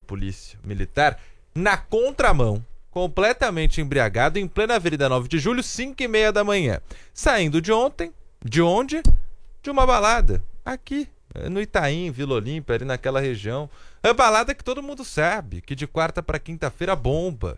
polícia militar na contramão, completamente embriagado, em plena Avenida 9 de Julho, 5h30 da manhã. Saindo de ontem, de onde? De uma balada, aqui, no Itaim, Vila Olímpia, ali naquela região. É balada que todo mundo sabe, que de quarta para quinta-feira bomba.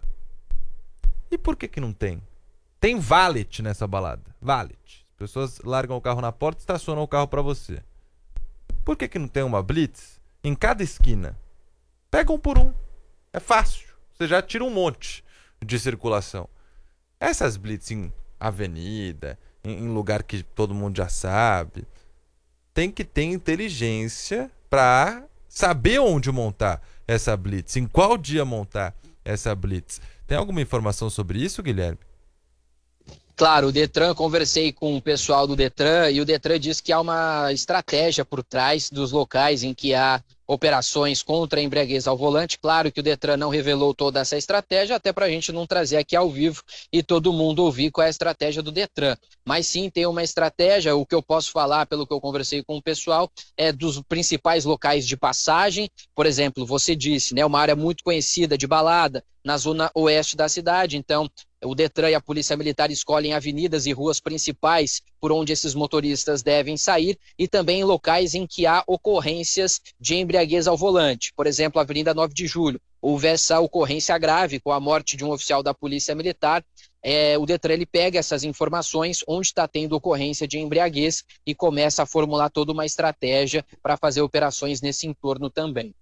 E por que não tem? Tem valet nessa balada, valet. As pessoas largam o carro na porta e estacionam o carro para você. Por que não tem uma blitz em cada esquina? Pega um por um, é fácil. Você já tira um monte de circulação. Essas blitz em avenida, em lugar que todo mundo já sabe, tem que ter inteligência para saber onde montar essa blitz, em qual dia montar essa blitz. Tem alguma informação sobre isso, Guilherme? Claro, o Detran, conversei com o pessoal do Detran e o Detran diz que há uma estratégia por trás dos locais em que há operações contra a embriaguez ao volante. Claro que o Detran não revelou toda essa estratégia, até para a gente não trazer aqui ao vivo e todo mundo ouvir qual é a estratégia do Detran. Mas sim, tem uma estratégia. O que eu posso falar, pelo que eu conversei com o pessoal, é dos principais locais de passagem. Por exemplo, você disse, né, uma área muito conhecida de balada na zona oeste da cidade. Então, o Detran e a Polícia Militar escolhem avenidas e ruas principais por onde esses motoristas devem sair e também em locais em que há ocorrências de embriaguez ao volante. Por exemplo, a Avenida 9 de Julho. Houve essa ocorrência grave com a morte de um oficial da Polícia Militar. O Detran ele pega essas informações onde está tendo ocorrência de embriaguez e começa a formular toda uma estratégia para fazer operações nesse entorno também.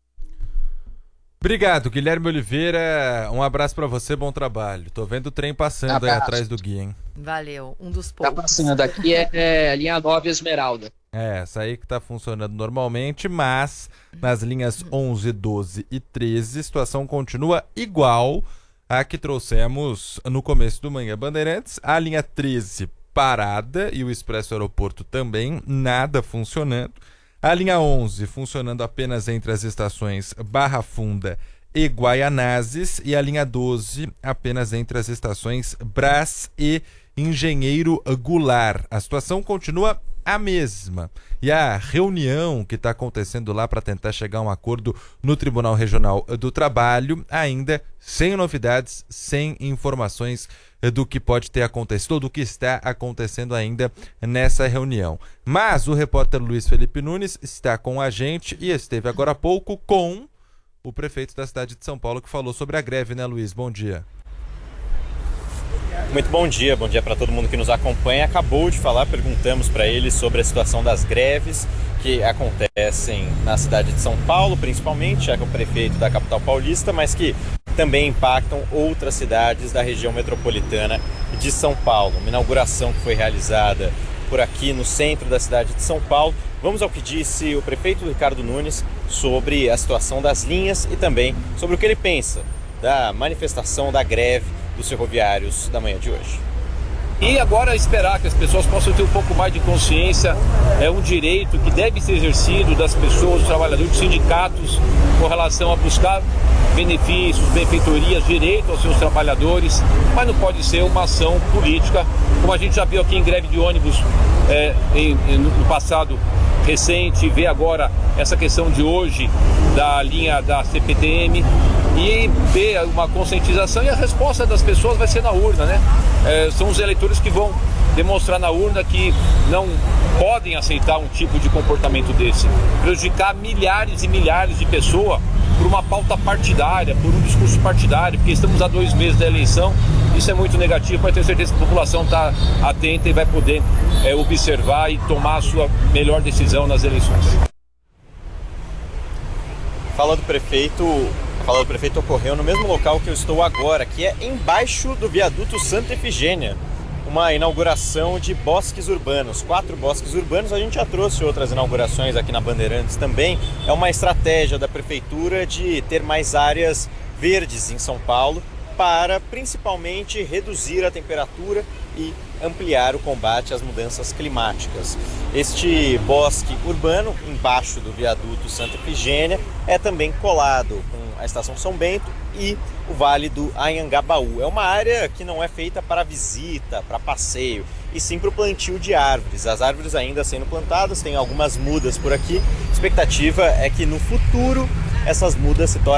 Obrigado, Guilherme Oliveira. Um abraço pra você, bom trabalho. Tô vendo o trem passando aí atrás do guia, hein? Valeu, um dos poucos. Tá passando aqui é a linha 9 Esmeralda. Essa aí que tá funcionando normalmente, mas nas linhas 11, 12 e 13, a situação continua igual à que trouxemos no começo do Manhã Bandeirantes. A linha 13 parada e o Expresso Aeroporto também, nada funcionando. A linha 11 funcionando apenas entre as estações Barra Funda e Guaianazes e a linha 12 apenas entre as estações Brás e Engenheiro Goulart. A situação continua a mesma. E a reunião que está acontecendo lá para tentar chegar a um acordo no Tribunal Regional do Trabalho, ainda sem novidades, sem informações do que pode ter acontecido, ou do que está acontecendo ainda nessa reunião. Mas o repórter Luiz Felipe Nunes está com a gente e esteve agora há pouco com o prefeito da cidade de São Paulo, que falou sobre a greve, né, Luiz? Bom dia. Muito bom dia para todo mundo que nos acompanha. Acabou de falar, perguntamos para ele sobre a situação das greves que acontecem na cidade de São Paulo, principalmente, já que é o prefeito da capital paulista, mas que também impactam outras cidades da região metropolitana de São Paulo. Uma inauguração que foi realizada por aqui no centro da cidade de São Paulo. Vamos ao que disse o prefeito Ricardo Nunes sobre a situação das linhas e também sobre o que ele pensa da manifestação da greve dos ferroviários da manhã de hoje. E agora esperar que as pessoas possam ter um pouco mais de consciência, é um direito que deve ser exercido das pessoas, dos trabalhadores, dos sindicatos, com relação a buscar benefícios, benfeitorias, direito aos seus trabalhadores, mas não pode ser uma ação política, como a gente já viu aqui em greve de ônibus no passado recente, vê agora essa questão de hoje da linha da CPTM e ver uma conscientização, e a resposta das pessoas vai ser na urna, né? São os eleitores que vão demonstrar na urna que não podem aceitar um tipo de comportamento desse, prejudicar milhares e milhares de pessoas por uma pauta partidária, por um discurso partidário, porque estamos a 2 meses da eleição. Isso é muito negativo, mas tenho certeza que a população está atenta e vai poder observar e tomar a sua melhor decisão nas eleições. Fala do prefeito ocorreu no mesmo local que eu estou agora, que é embaixo do viaduto Santa Efigênia. Uma inauguração de bosques urbanos, 4 bosques urbanos. A gente já trouxe outras inaugurações aqui na Bandeirantes também. É uma estratégia da prefeitura de ter mais áreas verdes em São Paulo para principalmente reduzir a temperatura e ampliar o combate às mudanças climáticas. Este bosque urbano, embaixo do viaduto Santa Efigênia, é também colado com a Estação São Bento e o Vale do Anhangabaú. É uma área que não é feita para visita, para passeio, e sim para o plantio de árvores. As árvores ainda sendo plantadas, tem algumas mudas por aqui. A expectativa é que no futuro essas mudas se tornem